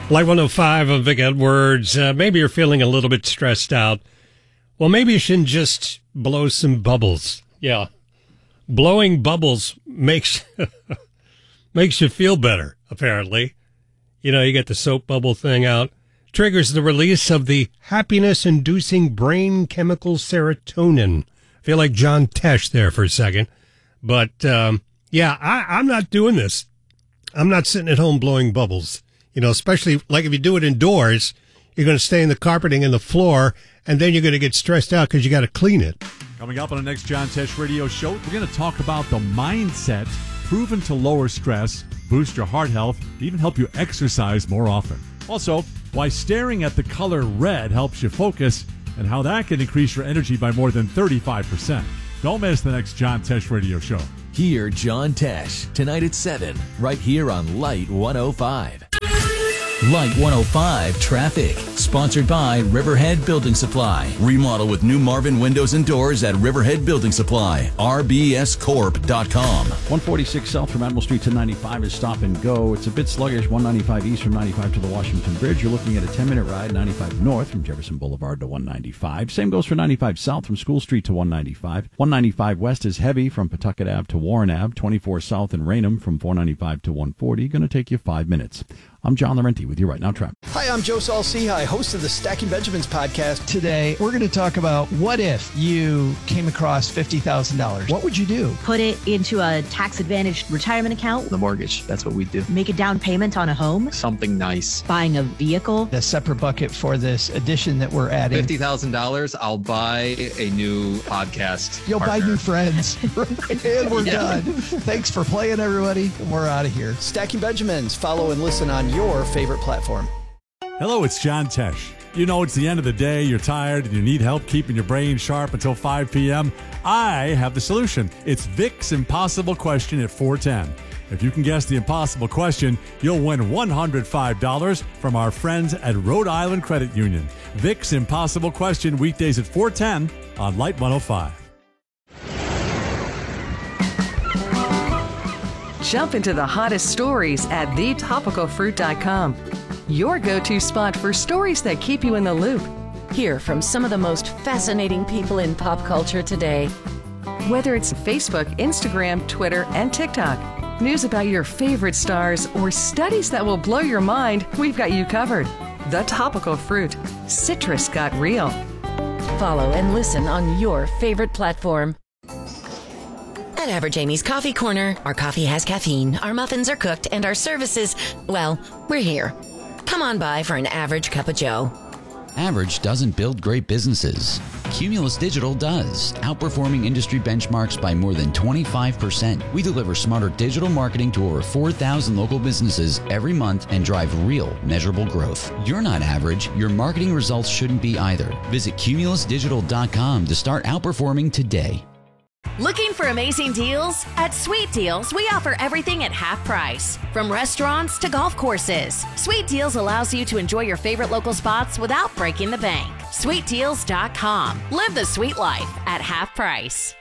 Light 105 of Vic Edwards. Maybe you're feeling a little bit stressed out. Well, maybe you shouldn't just blow some bubbles. Yeah. Blowing bubbles makes you feel better, apparently. You know, you get the soap bubble thing out. Triggers the release of the happiness-inducing brain chemical serotonin. I feel like John Tesh there for a second. But, I'm not doing this. I'm not sitting at home blowing bubbles. You know, especially like if you do it indoors, you're going to stay in the carpeting and the floor, and then you're going to get stressed out because you got to clean it. Coming up on the next John Tesh Radio Show, we're going to talk about the mindset proven to lower stress, boost your heart health, even help you exercise more often. Also, why staring at the color red helps you focus and how that can increase your energy by more than 35%. Don't miss the next John Tesh Radio Show. Hear John Tesh tonight at 7, right here on Light 105. Light 105 Traffic, sponsored by Riverhead Building Supply. Remodel with new Marvin windows and doors at Riverhead Building Supply. RBScorp.com. 146 south from Admiral Street to 95 is stop and go. It's a bit sluggish. 195 east from 95 to the Washington Bridge. You're looking at a 10-minute ride. 95 north from Jefferson Boulevard to 195. Same goes for 95 south from School Street to 195. 195 west is heavy from Pawtucket Ave to Warren Ave. 24 south in Raynham from 495 to 140. Going to take you 5 minutes. I'm John Laurenti with you right now, Trap. Hi, I'm Joe Saul-Sehy, host of the Stacking Benjamins podcast. Today, we're going to talk about what if you came across $50,000? What would you do? Put it into a tax-advantaged retirement account. The mortgage, that's what we do. Make a down payment on a home. Something nice. Buying a vehicle. A separate bucket for this addition that we're adding. $50,000, I'll buy a new podcast You'll partner. buy new friends. And we're done. Thanks for playing, everybody. We're out of here. Stacking Benjamins. Follow and listen on your favorite platform. Hello, it's John Tesh. You know, it's the end of the day, you're tired, and you need help keeping your brain sharp until 5 p.m. I have the solution. It's Vic's Impossible Question at 410. If you can guess the impossible question, you'll win $105 from our friends at Rhode Island Credit Union. Vic's Impossible Question, weekdays at 410 on Light 105. Jump into the hottest stories at thetopicalfruit.com. Your go-to spot for stories that keep you in the loop. Hear from some of the most fascinating people in pop culture today. Whether it's Facebook, Instagram, Twitter, and TikTok, news about your favorite stars, or studies that will blow your mind, we've got you covered. The Topical Fruit. Citrus got real. Follow and listen on your favorite platform. At Average Amy's Coffee Corner, our coffee has caffeine, our muffins are cooked, and our services, well, we're here. Come on by for an average cup of joe. Average doesn't build great businesses. Cumulus Digital does, outperforming industry benchmarks by more than 25%. We deliver smarter digital marketing to over 4,000 local businesses every month and drive real, measurable growth. You're not average. Your marketing results shouldn't be either. Visit cumulusdigital.com to start outperforming today. Looking for amazing deals? At Sweet Deals, we offer everything at half price. From restaurants to golf courses, Sweet Deals allows you to enjoy your favorite local spots without breaking the bank. SweetDeals.com. Live the sweet life at half price.